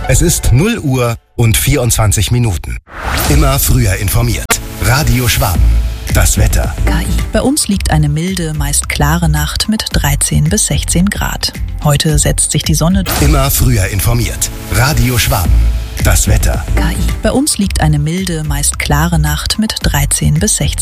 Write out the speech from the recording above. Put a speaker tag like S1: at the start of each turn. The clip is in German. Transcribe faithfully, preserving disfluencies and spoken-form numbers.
S1: Es ist null Uhr und vierundzwanzig Minuten. Immer früher informiert. Radio Schwaben. Das Wetter.
S2: K I. Bei uns liegt eine milde, meist klare Nacht mit dreizehn bis sechzehn Grad. Heute setzt sich die Sonne.
S1: Immer früher informiert. Radio Schwaben. Das Wetter.
S2: K I. Bei uns liegt eine milde, meist klare Nacht mit dreizehn bis sechzehn